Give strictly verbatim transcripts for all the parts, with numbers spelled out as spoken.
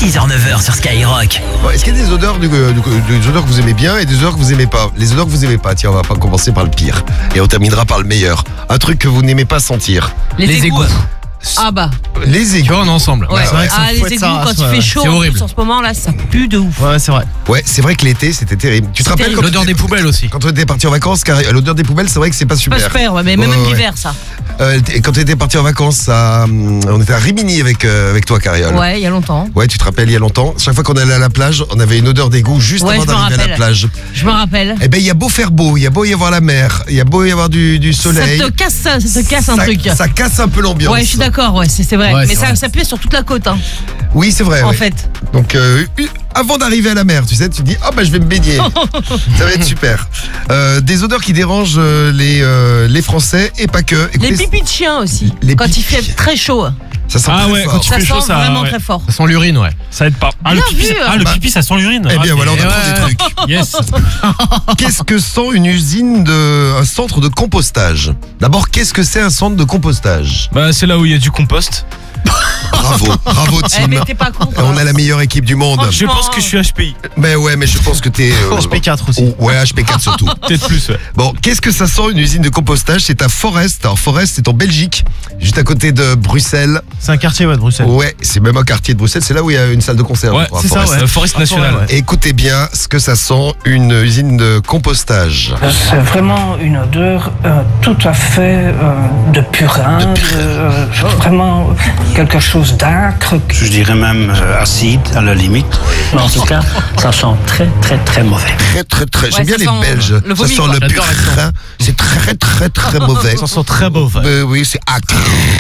six heures neuf heures sur Skyrock. Bon, est-ce qu'il y a des odeurs, du, du- des odeurs que vous aimez bien et des odeurs que vous aimez pas? Les odeurs que vous aimez pas, tiens, on va pas commencer par le pire. Et on terminera par le meilleur. Un truc que vous n'aimez pas sentir. Les, Les égouts. égouts. Ah bah. Les égouts. Tu vois, on est ensemble. Ouais. C'est vrai que ça Ah, me les fouette égouts, ça, quand ouais. il fait chaud, C'est en plus, horrible. en ce moment là, ça pue de ouf. Ouais, c'est vrai. Ouais, c'est vrai que l'été, c'était terrible. Tu te rappelles terrible. quand L'odeur on des était- poubelles aussi. Quand on était parti en vacances, car l'odeur des poubelles, c'est vrai que c'est pas Pas super. super, ouais, mais Ouais, même ouais. l'hiver ça. Euh, t- quand on était parti en vacances, à, hum, on était à Rimini avec, euh, avec toi, Cariole. Ouais, il y a longtemps. Ouais, tu te rappelles, il y a longtemps. Chaque fois qu'on allait à la plage, on avait une odeur d'égout juste Ouais, avant je me d'arriver à la rappelle. plage. Je me rappelle. Eh ben, il y a beau faire beau, il y a beau y avoir la mer, il y a beau y avoir du, du soleil. Ça te casse, ça, ça te casse un ça, truc. ça casse un peu l'ambiance. Ouais, je suis d'accord, ouais, c'est c'est vrai. Ouais, mais c'est ça, vrai. ça pue sur toute la côte, hein, Oui, c'est vrai. en ouais. fait. Donc, euh, u- avant d'arriver à la mer, tu sais, tu te dis, oh bah je vais me baigner. Ça va être super. Euh, des odeurs qui dérangent euh, les, euh, les Français et pas que. Écoutez, Les pipis de chien aussi. Les Quand pipis il fait de chien. très chaud. ça sent Ah très ouais, fort. quand tu Ça fais sent chaud, ça, vraiment ouais. très fort. Ça sent l'urine, ouais. Ça aide pas. Ah, le Bien pipi, vu. ah, le Bah, pipi, ça sent l'urine. Eh Ah, bien, voilà, on mais- apprend ouais. des trucs. Yes. Qu'est-ce que sent une usine de, un centre de compostage? D'abord, qu'est-ce que c'est un centre de compostage? Bah, c'est là où il y a du compost. Bravo, bravo Eh, team. mais t'es pas con. toi. On a la meilleure équipe du monde. Je pense que je suis H P I. Mais ouais, mais je pense que t'es. euh, H P quatre aussi. Ouais, H P quatre surtout. Peut-être plus, ouais. Bon, qu'est-ce que ça sent une usine de compostage? C'est à Forest. Alors Forest, c'est en Belgique, juste à côté de Bruxelles. C'est un quartier, ouais, de Bruxelles. Ouais, c'est même un quartier de Bruxelles. C'est là où il y a une salle de concert. Ouais, je crois, à c'est ça, Forest. ouais. Euh, Forest Ah, National. forêt, ouais. Écoutez bien ce que ça sent une usine de compostage. C'est vraiment une odeur euh, tout à fait euh, de purin, De purin. euh, vraiment quelque chose d'âcre. Je dirais même euh, acide à la limite. Mais en tout cas, ça sent très très très mauvais. Très très très. J'aime Ouais, bien ça les sent Belges. le ça vomi, sent quoi. le J'adore purin. C'est très très très mauvais. Ça sent très beau. Euh, oui, c'est acre.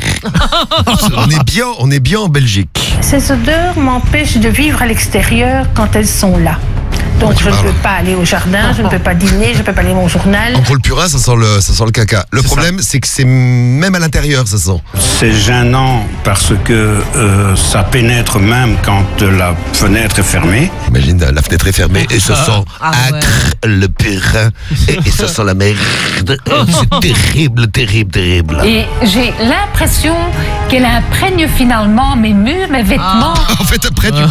on est bien, on est bien en Belgique. Ces odeurs m'empêchent de vivre à l'extérieur quand elles sont là. Donc tu je ne parles. peux pas aller au jardin, je ne peux pas dîner, je ne peux pas lire mon journal. En gros, le purin, ça sent le, ça sent le caca. Le problème, c'est que c'est même à l'intérieur, ça sent. C'est gênant parce que euh, ça pénètre même quand la fenêtre est fermée. Imagine, la fenêtre est fermée et ça sent Ah ouais. acre, le purin, et, et ça sent la merde. Oh, c'est terrible, terrible, terrible. Et j'ai l'impression qu'elle imprègne finalement mes murs, mes vêtements. En fait, après, tu,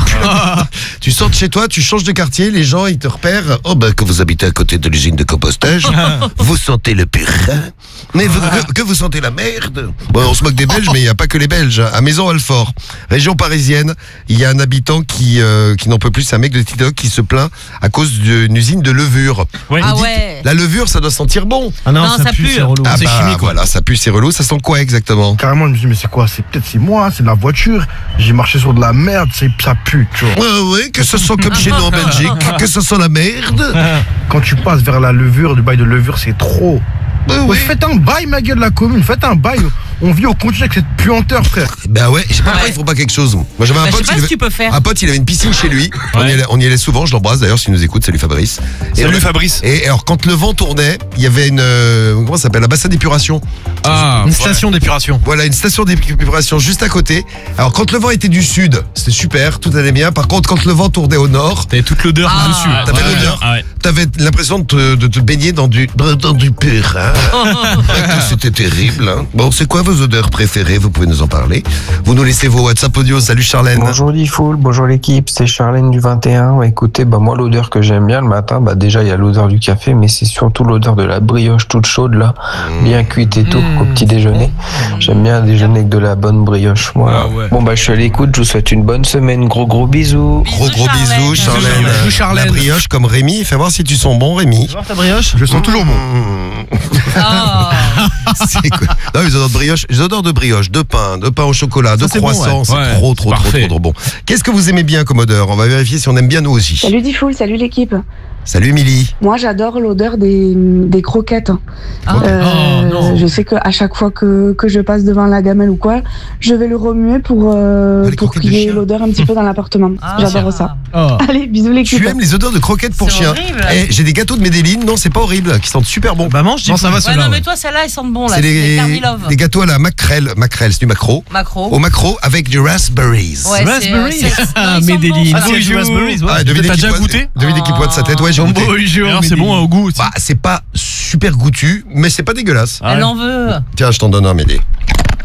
tu sors de chez toi, tu changes de quartier, les gens, ils te repèrent. Oh, ben, que vous habitez à côté de l'usine de compostage, vous sentez le purin, mais vous- que, que vous sentez la merde. Bon, on se moque des Belges, mais il n'y a pas que les Belges. À Maison-Alfort, région parisienne, il y a un habitant qui, euh, qui n'en peut plus, c'est un mec de TikTok qui se plaint à cause d'une usine de levure. Ouais. Ah Vous dites, ouais. la levure, ça doit sentir bon. Ah non, Non, ça, ça pue, pue. c'est relou. Ah c'est bah, chimique, quoi. voilà, ça pue, c'est relou. Ça sent quoi exactement? Carrément, je me dis, mais c'est quoi? C'est peut-être c'est moi, c'est de la voiture. J'ai marché sur de la merde, c'est, ça pue, tu vois. Ouais, ouais, que ce soit comme chez nous en Belgique, que ce soit la merde. Quand tu passes vers la levure, du bail de levure, c'est trop. Ouais, Ouais, ouais. faites un bail, ma gueule, la commune, faites un bail. On vit au continu avec cette puanteur, frère. Ben ouais, je sais pas pourquoi Ouais. ils font pas quelque chose. Moi j'avais un Bah, je pote, sais pas il ce avait- que tu peux faire. un pote, il avait une piscine chez lui. On, y Ouais. allait, on y allait souvent, je l'embrasse d'ailleurs s'il nous écoute, salut Fabrice. Et on Salut a- Fabrice. Et alors quand le vent tournait, il y avait une euh, comment ça s'appelle, un bassin d'épuration. Ah, Une station d'épuration. Voilà, une station d'épuration juste à côté. Alors quand le vent était du sud, c'était super, tout allait bien. Par contre, quand le vent tournait au nord, t'avais toute l'odeur Ah. dessus. T'avais Ouais, l'odeur. ah ouais. t'avais l'impression de te, de te baigner dans du dans du purin. C'était terrible. Hein. Bon, c'est quoi vos odeurs préférées? Vous pouvez nous en parler. Vous nous laissez vos WhatsApp audio. Salut Charlène. Bonjour Diffoul, bonjour l'équipe, c'est Charlène du vingt et un. Écoutez, bah moi l'odeur que j'aime bien le matin, bah déjà il y a l'odeur du café, mais c'est surtout l'odeur de la brioche toute chaude là, bien cuite et tout Mmh. au petit déjeuner. J'aime bien déjeuner avec de la bonne brioche. Voilà. Ah ouais. Bon bah je suis à l'écoute, je vous souhaite une bonne semaine, gros gros bisous. Gros gros Charlène. bisous Charlène. Bisous, Charlène. La brioche comme Rémi. Fais voir si tu sens bon Rémi. Tu vois ta brioche? Je sens toujours bon. Mmh. Ah. C'est quoi? Non, les odeurs de brioche, les odeurs de brioche, de pain, de pain au chocolat, de c'est bon, croissant, ouais. c'est Ouais, trop, c'est trop, trop, parfait. trop, trop bon. Qu'est-ce que vous aimez bien comme odeur? On va vérifier si on aime bien nous aussi. Salut Diffoul, salut l'équipe. Salut Émilie. Moi j'adore l'odeur des, des croquettes. Ah. Euh, Oh, non. je sais qu'à chaque fois que, que je passe devant la gamelle ou quoi, je vais le remuer pour, euh, Ah, les pour croquettes de qu'il y ait chien. l'odeur un petit peu dans l'appartement. Ah. J'adore ça. Oh. Allez, bisous l'équipe. Tu aimes les odeurs de croquettes pour C'est chiens? horrible. Eh, j'ai des gâteaux de Medellin, non, c'est pas horrible, qui sentent super bon. Bah mange, non, ça va Ouais, celui-là. non, mais ouais. toi, celle-là, elles sentent bon, là. C'est C'est les, les Carnilove. les gâteaux à la maquerelle, maquerelle, c'est du maquereau. Macro. Au maquereau avec du raspberries. Ouais, c'est- Raspberry. c'est- non, Ah, ils sentent Medellin. bon, Ah, ça. c'est du raspberries, ouais. Ah, devinez T'as qui déjà pointe- goûté Devinez qui pointe sa tête, ouais, j'ai goûté. D'ailleurs, c'est bon au goût aussi. Bah, c'est pas super goûtu, mais c'est pas dégueulasse. Elle en veut. Tiens, je t'en donne un, Médé.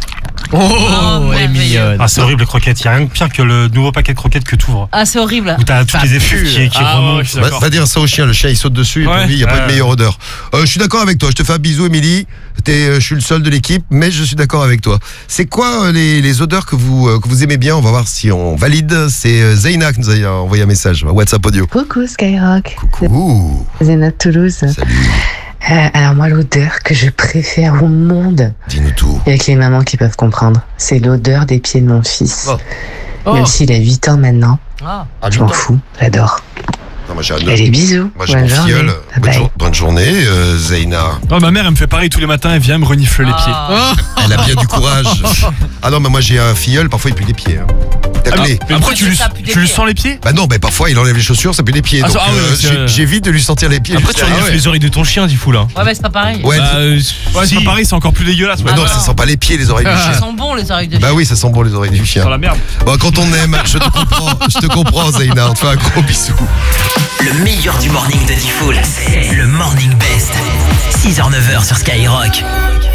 Oh, elle est mignonne. Ah, c'est horrible les croquettes. Il n'y a rien de pire que le nouveau paquet de croquettes que tu ouvres. Ah, c'est horrible. Où t'as tous les effets qui, qui Ah, remontent. ouais, je suis Va, d'accord. va dire ça au chien, le chien il saute dessus et Ouais. pour lui il n'y a pas Ouais. de meilleure odeur. Euh, je suis d'accord avec toi, je te fais un bisou Émilie. T'es, euh, je suis le seul de l'équipe, mais je suis d'accord avec toi. C'est quoi euh, les, les odeurs que vous, euh, que vous aimez bien? On va voir si on valide. C'est euh, Zeyna qui nous a envoyé un message, un WhatsApp audio. Coucou Skyrock, Coucou. Zéna de Toulouse. Salut. Euh, alors moi l'odeur que je préfère au monde, Dis-nous tout. il y a que les mamans qui peuvent comprendre, c'est l'odeur des pieds de mon fils. Oh. Même s'il a huit ans maintenant, Ah. je m'en fous, j'adore. Non, moi j'ai un Allez, bisous. Moi j'ai Bonne mon journée. filleul. Bye Bonne, bye. jour- bonne journée, euh, Zeyna. Oh, ma mère, elle me fait pareil tous les matins, elle vient me renifler les pieds. Ah. Elle a bien du courage. Ah non, mais moi j'ai un filleul, parfois il pue les pieds. Hein. T'as Ah, clé. mais pourquoi tu lui, Ça pue des tu lui pieds. sens les pieds? Bah non, mais parfois il enlève les chaussures, ça pue les pieds. Ah, Donc ça- ah ouais, euh, c'est- j'ai- j'évite de lui sentir les pieds. Après, juste tu derrière. renifles les oreilles de ton chien, du fou là. Ouais, mais c'est pas pareil. Ouais, Bah, euh, ouais, c'est si. pas pareil, c'est encore plus dégueulasse. mais Ah non, bah ça non. sent pas les pieds, les oreilles du Ça chien. sent bon les oreilles de Bah chien. oui, ça sent bon les oreilles du chien. Dans la merde. Bon, quand on aime, je te comprends, je te comprends, Zeyna. On te fait un gros bisou. Le meilleur du morning de Diffoul, c'est le Morning Best. six heures neuf heures sur Skyrock.